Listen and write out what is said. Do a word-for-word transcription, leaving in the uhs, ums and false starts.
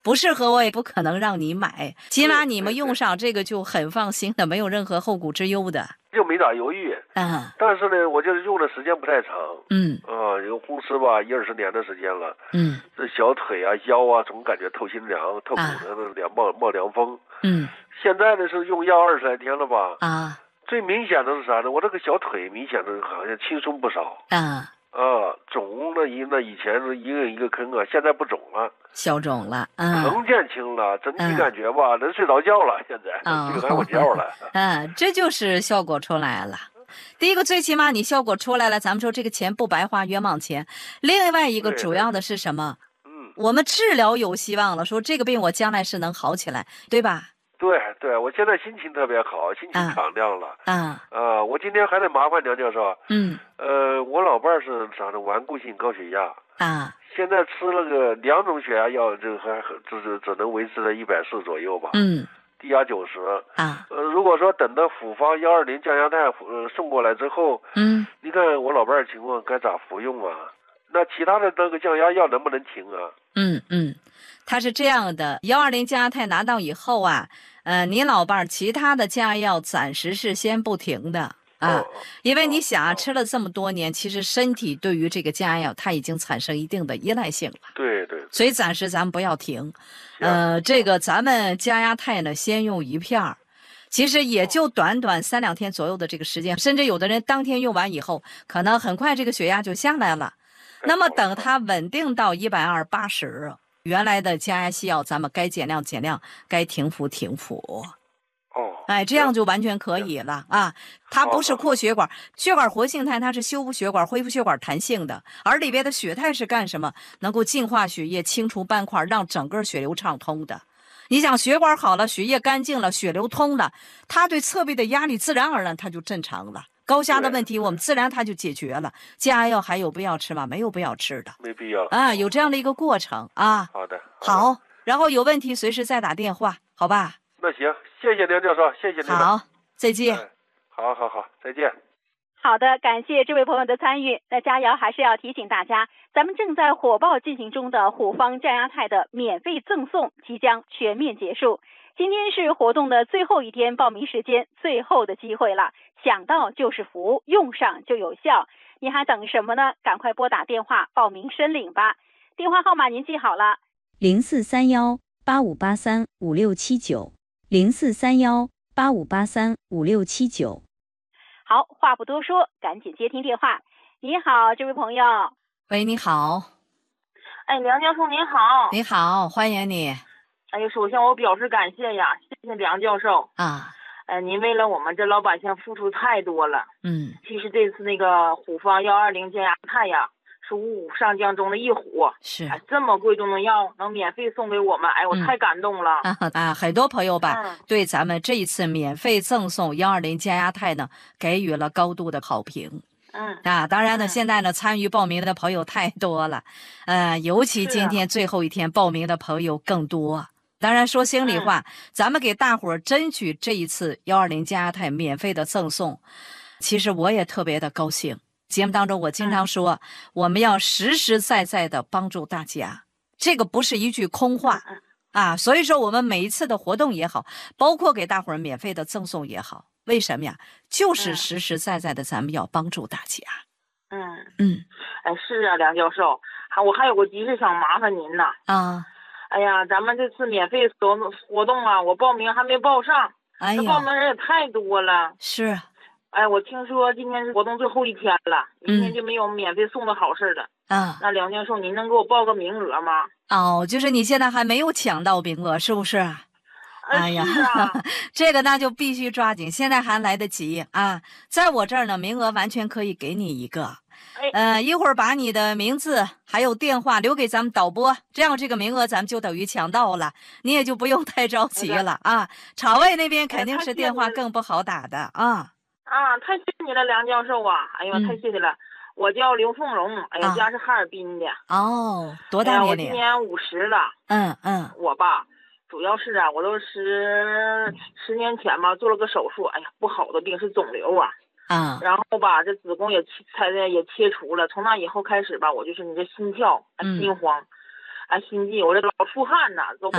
不适合我也不可能让你买，起码你们用上这个就很放心的，没有任何后顾之忧的。 就没咋犹豫。 嗯。 但是呢，我就是用的时间不太长。 嗯。 啊，有公司吧，一二十年的时间了。 嗯。 这小腿啊、腰啊，总感觉透心凉，透骨头的凉冒冒凉风。 嗯。现在呢是用药二十来天了吧。 啊。 最明显的是啥呢？我这个小腿明显的好像轻松不少。 啊。 啊，肿了以那以前是一个一个坑啊，现在不肿了， 消肿了，嗯， 疼减轻了，整体感觉吧，嗯、能睡着觉了，现在能睡着觉了。 嗯，这就是效果出来了。第一个，最起码你效果出来了，咱们说这个钱不白花，冤枉钱。另外一个主要的是什么？嗯，我们治疗有希望了，说这个病我将来是能好起来，对吧？ 对对，我现在心情特别好，心情敞亮了。 啊啊，我今天还得麻烦梁教授。 嗯。 呃，我老伴儿是啥呢？顽固性高血压。 啊。 现在吃了个两种血压药，就还只是只能维持在一百四左右吧。 嗯。 低压九十。 啊。 呃，如果说等到复方幺二零降压肽呃送过来之后， 嗯， 你看我老伴儿情况该咋服用啊？那其他的那个降压药能不能停啊？ 嗯嗯，它是这样的，幺二零降压肽拿到以后啊。呃，你老伴儿其他的降压药暂时是先不停的啊，哦、因为你想啊，哦、吃了这么多年，其实身体对于这个降压药它已经产生一定的依赖性了。 对对。 所以暂时咱们不要停。呃，这个咱们降压肽呢，先用一片儿，其实也就短短三两天左右的这个时间，甚至有的人当天用完以后，可能很快这个血压就下来了。那么等它稳定到一百二八十。原来的降压西药，咱们该减量减量，该停服停服。 哦， 哎，这样就完全可以了啊！它不是扩血管，血管活性肽它是修复血管、恢复血管弹性的，而里边的血肽是干什么？能够净化血液、清除斑块，让整个血流畅通的。你想血管好了，血液干净了，血流通了，它对侧壁的压力自然而然它就正常了。高压的问题，我们自然它就解决了。降压药还有必要吃吗？没有必要吃的， 没必要啊，有这样的一个过程啊。 好的， 好，然后有问题随时再打电话，好吧？ 那行，谢谢梁教授，谢谢您。 好，再见。 哎、好好好，再见。 好的，感谢这位朋友的参与。那佳瑶还是要提醒大家，咱们正在火爆进行中的虎方降压肽的免费赠送即将全面结束。今天是活动的最后一天，报名时间，最后的机会了，想到就是福，用上就有效，你还等什么呢？赶快拨打电话报名申领吧。电话号码您记好了， 零四三幺八五八三五六七九，零四三幺八五八三五六七九。 好，话不多说，赶紧接听电话。你好，这位朋友。 喂，你好。 哎，梁教授您好。 你好，欢迎你。 哎呀，首先我表示感谢呀，谢谢梁教授啊。 呃，您为了我们这老百姓付出太多了。 嗯。 其实这次那个虎方幺二零降压肽呀，是五虎上将中的一虎。 是。 哎，这么贵重的药能免费送给我们，哎，我太感动了。 嗯、啊啊，很多朋友吧、 嗯，对咱们这一次免费赠送幺二零降压肽呢，给予了高度的好评。 嗯啊，当然呢、 嗯， 现在呢参与报名的朋友太多了，呃，尤其今天最后一天报名的朋友更多。当然说心里话、嗯，咱们给大伙儿争取这一次幺二零降压肽免费的赠送，其实我也特别的高兴。节目当中我经常说、嗯、我们要实实在在的帮助大家，这个不是一句空话、 嗯、 啊。所以说我们每一次的活动也好，包括给大伙儿免费的赠送也好，为什么呀？就是实实在在的咱们要帮助大家。 嗯嗯， 哎，是啊，梁教授，还我还有个急事想麻烦您呢。 啊。 哎呀，咱们这次免费活活动啊，我报名还没报上， 哎呀， 这报名人也太多了。 是， 哎，我听说今天是活动最后一天了，明天就没有免费送的好事了。 啊、嗯， 那梁教授，您能给我报个名额吗？ 哦，就是你现在还没有抢到名额，是不是？哎呀， 啊、 这个那就必须抓紧，现在还来得及啊！在我这儿呢，名额完全可以给你一个。呃，一会儿把你的名字还有电话留给咱们导播，这样这个名额咱们就等于抢到了，你也就不用太着急了啊。场外那边肯定是电话更不好打的啊。 啊，太谢谢你了，梁教授啊！哎呦， 嗯、 太谢谢了。我叫刘凤荣，哎呀，啊、家是哈尔滨的。 哦，多大年龄？ 哎、我今年五十了。 嗯嗯。我吧，主要是啊，我都十十年前吧做了个手术，哎呀，不好的病是肿瘤啊。 啊， 然后吧，这子宫也才也切除了。从那以后开始吧，我就是你这心跳、啊、心慌、啊心悸，我这老出汗呐，都不